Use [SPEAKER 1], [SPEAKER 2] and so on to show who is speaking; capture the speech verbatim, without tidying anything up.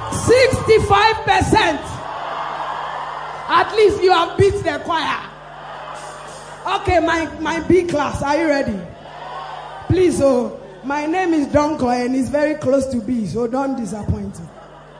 [SPEAKER 1] sixty-five percent. At least you have beat the choir. Okay, my, my B class, are you ready? Please, oh, my name is Donko and it's very close to B, so don't disappoint me.